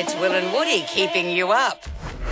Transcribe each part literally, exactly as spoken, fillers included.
It's Will and Woody keeping you up.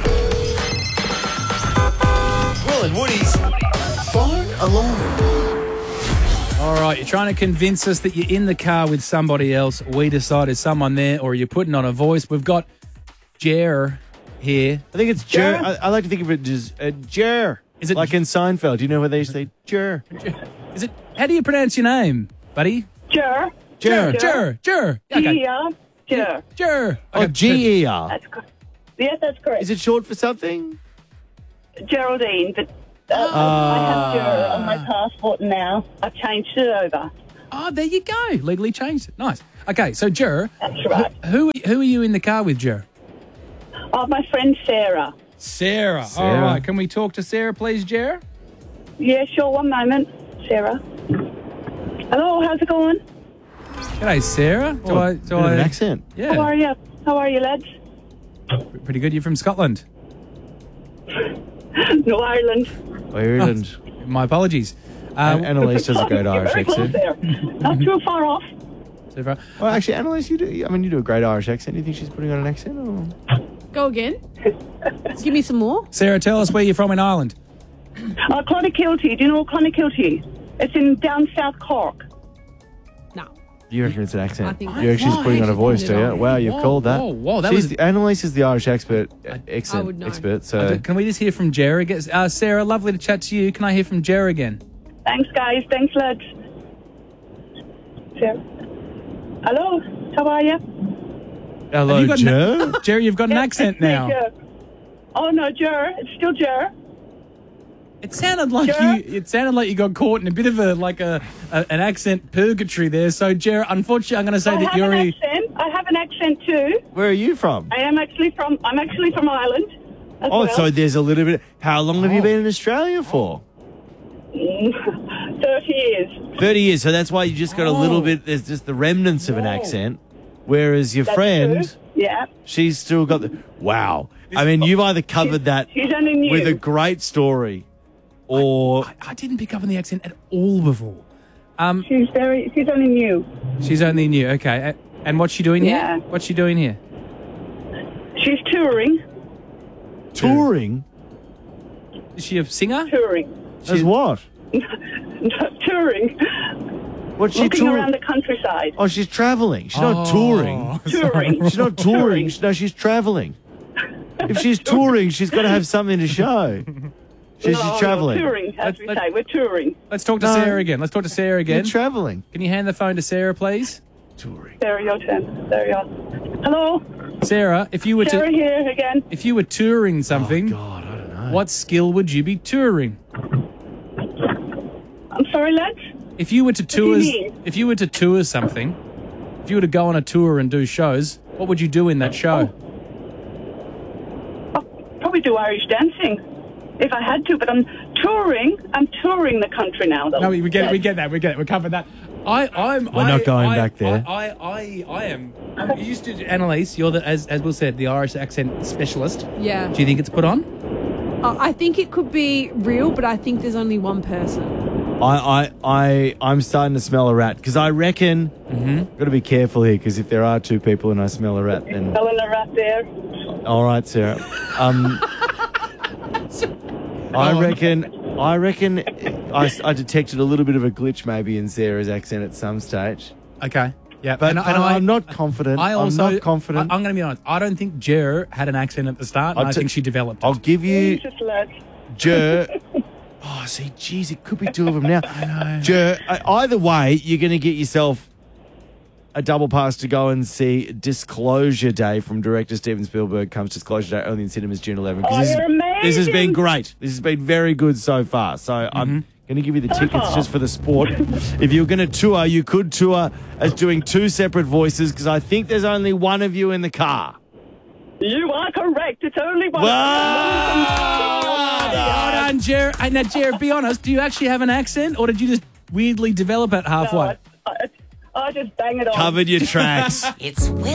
Will and Woody's Phone Alarm. All right, you're trying to convince us that you're in the car with somebody else. We decide there's someone there, or you're putting on a voice. We've got Jer here. I think it's Jer. I, I like to think of it as uh, Jer. Is it like in Seinfeld? Do you know where they say Jer? Is it? How do you pronounce your name, buddy? Jer. Jer. Jer. Jer. Okay. G E R. Jer. Jer. Oh, Okay. G E R. That's correct. Yes, that's correct. Is it short for something? Geraldine, but uh, I have Jer on my passport now. I've changed it over. Oh, there you go. Legally changed it. Nice. Okay, so Jer, That's right. who who are you in the car with, Jer? Oh, my friend Sarah. Sarah. Sarah. All right. Can we talk to Sarah, please, Jer? Yeah, sure. One moment, Sarah. Hello, how's it going? G'day, Sarah. Do Oh, I? bit Do of I? an accent. Yeah. How are you? How are you, lads? Pretty good. You're from Scotland. No, Ireland. Ireland. My apologies. Um, And Annalise does a great You're Irish very close accent. there. Not too far off. so far- Well, actually, Annalise, you do. I mean, you do a great Irish accent. Do you think she's putting on an accent? Or? Go again. Give me some more. Sarah, tell us where you're from in Ireland. Uh, Clonakilty. Do you know Clonakilty? It's in down South Cork. No. You reckon it's an accent? I think- you reckon she's Why? putting on a voice, do you? Wow, you've Whoa, called that. whoa, whoa, that she's was- the, Annalise is the Irish expert, uh, accent would know. expert. I So don't- Can we just hear from Jer again? Uh, Sarah, lovely to chat to you. Can I hear from Jer again? Thanks, guys. Thanks, lads. Sarah. Hello. How are you? hello, Have you got Joe. An- Jer, you've got an Yeah, accent it's me, now. Jer. Oh no, Jer. It's still Jer. It sounded like Jer? you. It sounded like you got caught in a bit of a like a, a an accent purgatory there. So, Jer, unfortunately, I'm going to say I that have you're. an a- accent. I have an accent too. Where are you from? I am actually from. I'm actually from Ireland. As Oh, well. so there's a little bit. How long have you Oh. been in Australia for? thirty years. Thirty years. So that's why you just got a little Oh. bit. There's just the remnants of an accent. Whereas your That's friend, true. Yeah. she's still got the. Wow. I mean, you've either covered that She's only new. with a great story, or I, I didn't pick up on the accent at all before. Um, She's very. She's only new. she's only new. Okay, A- and what's she doing Yeah. here? What's she doing here? She's touring. touring. Is she a singer? Touring. As what? touring. What's she Looking touring? around the countryside. Oh, she's traveling. She's not Oh. touring. Touring. She's not touring. No, she's traveling. If she's touring, she's got to have something to show. She's no, just traveling. No, touring, as Let's- we let's- say. We're touring. Let's talk to No. Sarah again. Let's talk to Sarah You're again. traveling. Can you hand the phone to Sarah, please? Touring. There your turn. There you are. Hello. Sarah, if you were Sarah to here again. if you were touring something, God, I don't know. what skill would you be touring? I'm sorry, lads. If you were to do you tour, mean? if you were to tour something, if you were to go on a tour and do shows, what would you do in that show? I'll probably do Irish dancing if I had to, but I'm touring. I'm touring the country now, though. No, we get it. Yes. We get that. We get it. We covered that. I, I'm. We're I, not going I, back there. I, I, I, I am. You used to, Annalise. You're the, as as Will said, the Irish accent specialist. Yeah. Do you think it's put on? Uh, I think it could be real, but I think there's only one person. I, I, I, I'm starting to smell a rat because I reckon. Mm-hmm. Got to be careful here because if there are two people and I smell a rat, then Helen are right there. all right, Sarah. Um, I on. reckon. I reckon. I, I detected a little bit of a glitch maybe in Sarah's accent at some stage, Okay. Yeah. but, and, but and I, I'm not confident. I also. I'm not confident. I, am going to be honest. I don't think Jer had an accent at the start. And I'll I t- think she developed. I'll it. give you Jesus, lads. Jer. Oh, see, geez, it could be two of them now. Jer, uh, either way, you're going to get yourself a double pass to go and see Disclosure Day from director Steven Spielberg. Comes Disclosure Day only in cinemas June eleventh. 'cause Oh, this, you're amazing. this has been great. This has been very good so far. So I'm going to give you the tickets just for the sport. If you're going to tour, you could tour as doing two separate voices because I think there's only one of you in the car. You are correct. It's only one. Wow! Well done, Jer. Hey, now, Jer, be honest. Do you actually have an accent, or did you just weirdly develop it halfway? No, I, I, I just bang it on. Covered your tracks. It's Will